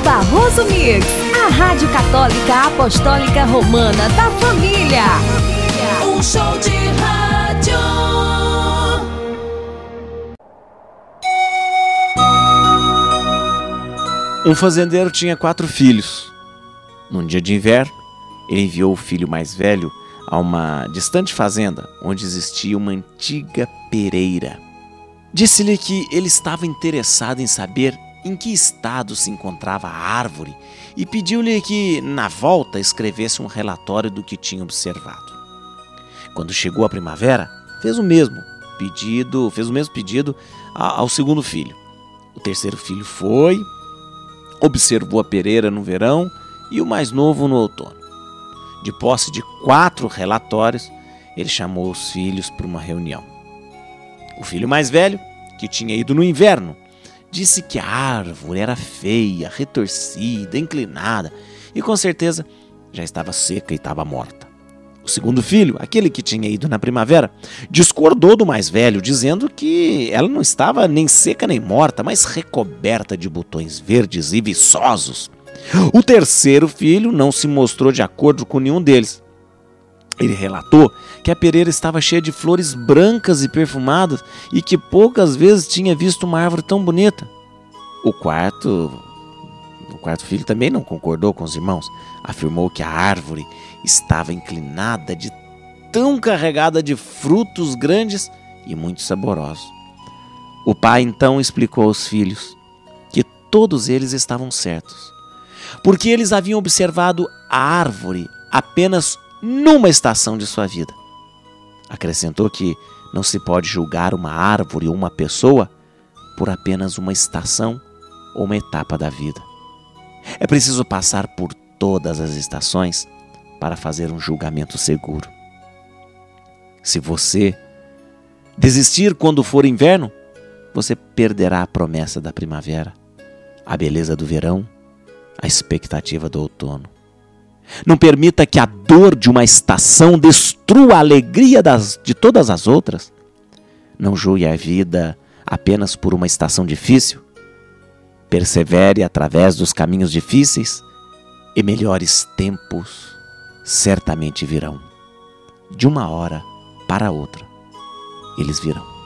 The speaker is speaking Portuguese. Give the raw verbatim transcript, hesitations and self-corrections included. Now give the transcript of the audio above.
Barroso Mix, a Rádio Católica Apostólica Romana da Família. Um show de rádio. Um fazendeiro tinha quatro filhos. Num dia de inverno, ele enviou o filho mais velho a uma distante fazenda, onde existia uma antiga pereira. Disse-lhe que ele estava interessado em saber em que estado se encontrava a árvore e pediu-lhe que, na volta, escrevesse um relatório do que tinha observado. Quando chegou a primavera, fez o mesmo pedido, fez o mesmo pedido ao segundo filho. O terceiro filho foi, observou a pereira no verão e o mais novo no outono. De posse de quatro relatórios, ele chamou os filhos para uma reunião. O filho mais velho, que tinha ido no inverno, disse que a árvore era feia, retorcida, inclinada e com certeza já estava seca e estava morta. O segundo filho, aquele que tinha ido na primavera, discordou do mais velho, dizendo que ela não estava nem seca nem morta, mas recoberta de botões verdes e viçosos. O terceiro filho não se mostrou de acordo com nenhum deles. Ele relatou que a pereira estava cheia de flores brancas e perfumadas e que poucas vezes tinha visto uma árvore tão bonita. O quarto, o quarto filho também não concordou com os irmãos. Afirmou que a árvore estava inclinada de tão carregada de frutos grandes e muito saborosos. O pai então explicou aos filhos que todos eles estavam certos, porque eles haviam observado a árvore apenas numa estação de sua vida. Acrescentou que não se pode julgar uma árvore ou uma pessoa por apenas uma estação ou uma etapa da vida. É preciso passar por todas as estações para fazer um julgamento seguro. Se você desistir quando for inverno, você perderá a promessa da primavera, a beleza do verão, a expectativa do outono. Não permita que a dor de uma estação destrua a alegria das, de todas as outras. Não julgue a vida apenas por uma estação difícil. Persevere através dos caminhos difíceis e melhores tempos certamente virão. De uma hora para outra, eles virão.